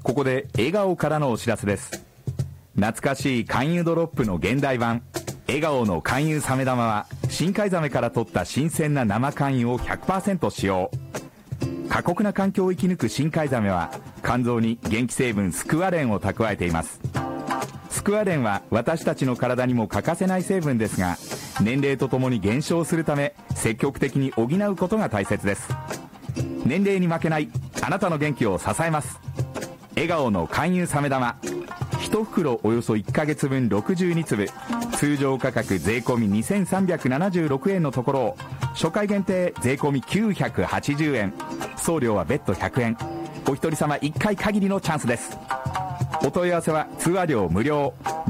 ここで笑顔からのお知らせです。懐かしい勧誘ドロップの現代版笑顔の勧誘サメ玉は、深海ザメから取った新鮮な生勧誘を 100% 使用。過酷な環境を生き抜く深海ザメは、肝臓に元気成分スクワレンを蓄えています。スクワレンは私たちの体にも欠かせない成分ですが、年齢とともに減少するため、積極的に補うことが大切です。年齢に負けないあなたの元気を支えます。笑顔の勧誘サメ玉、1袋およそ1ヶ月分62粒、通常価格税込み2376円のところを、初回限定税込み980円、送料は別途100円、お一人様1回限りのチャンスです。お問い合わせは通話料無料、